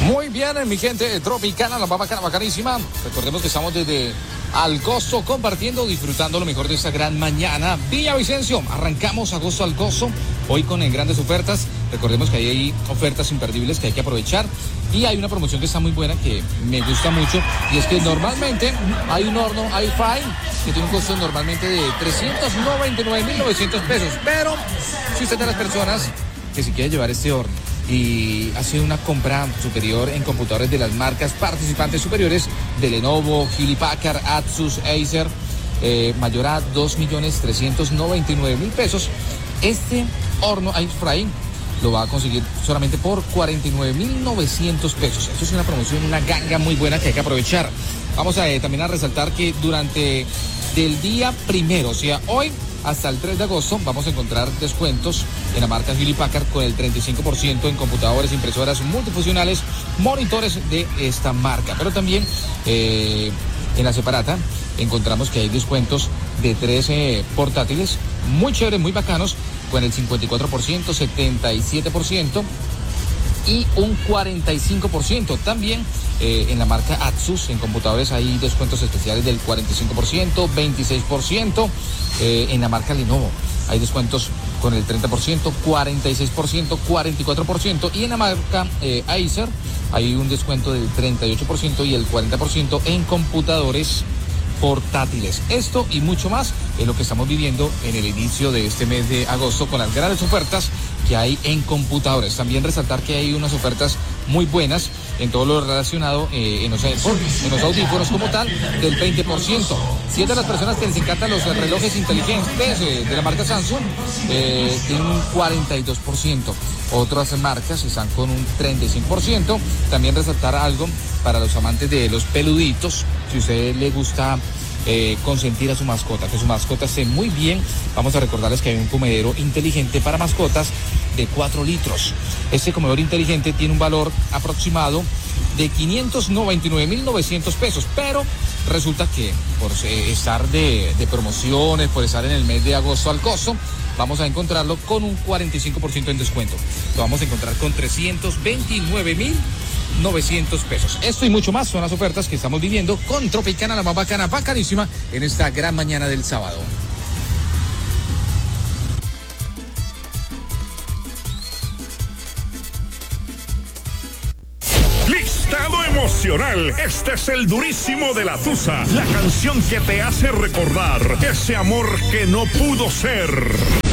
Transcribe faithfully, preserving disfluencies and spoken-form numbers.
Muy bien, mi gente tropicana, la bacana, bacanísima. Recordemos que estamos desde Al Costo compartiendo, disfrutando lo mejor de esta gran mañana. Villavicencio, arrancamos agosto al Costo, hoy con eh, grandes ofertas. Recordemos que ahí hay ofertas imperdibles que hay que aprovechar. Y hay una promoción que está muy buena, que me gusta mucho, y es que normalmente hay un horno air fry que tiene un costo normalmente de trescientos noventa y nueve mil novecientos pesos. Pero si usted es de las personas que si quiere llevar este horno y hace una compra superior en computadores de las marcas participantes superiores de Lenovo, Hewlett Packard, Asus, Acer, eh, mayor a dos millones trescientos noventa y nueve mil pesos, este horno air fry lo va a conseguir solamente por cuarenta y nueve mil novecientos pesos. Esto es una promoción, una ganga muy buena que hay que aprovechar. Vamos a eh, también a resaltar que durante del día primero, o sea, hoy hasta el tres de agosto, vamos a encontrar descuentos en la marca Hewlett Packard con el treinta y cinco por ciento en computadores, impresoras multifuncionales, monitores de esta marca. Pero también eh, en la separata encontramos que hay descuentos de trece portátiles muy chéveres, muy bacanos, con el cincuenta y cuatro por ciento, setenta y siete por ciento y un cuarenta y cinco por ciento. También eh, en la marca Asus, en computadores hay descuentos especiales del cuarenta y cinco por ciento, veintiséis por ciento. Eh, en la marca Lenovo hay descuentos con el treinta por ciento, cuarenta y seis por ciento, cuarenta y cuatro por ciento. Y en la marca eh, Acer hay un descuento del treinta y ocho por ciento y el cuarenta por ciento en computadores portátiles. Esto y mucho más es lo que estamos viviendo en el inicio de este mes de agosto con las grandes ofertas que hay en computadores. También resaltar que hay unas ofertas muy buenas en todo lo relacionado eh, en, los, en los audífonos como tal, del veinte por ciento. Si es de las personas que les encantan los relojes inteligentes eh, de la marca Samsung, eh, tienen un cuarenta y dos por ciento. Otras marcas están con un treinta y cinco por ciento. También resaltar algo para los amantes de los peluditos. Si a usted le gusta eh, consentir a su mascota, que su mascota esté muy bien, vamos a recordarles que hay un comedero inteligente para mascotas de cuatro litros. Este comedor inteligente tiene un valor aproximado de quinientos noventa y nueve mil novecientos pesos, pero resulta que por estar de, de promociones, por estar en el mes de agosto al costo, vamos a encontrarlo con un cuarenta y cinco por ciento en descuento. Lo vamos a encontrar con trescientos veintinueve mil novecientos pesos. Esto y mucho más son las ofertas que estamos viviendo con Tropicana, la más bacana, bacanísima, en esta gran mañana del sábado. Listado emocional. Este es el durísimo de la Tusa. La canción que te hace recordar ese amor que no pudo ser.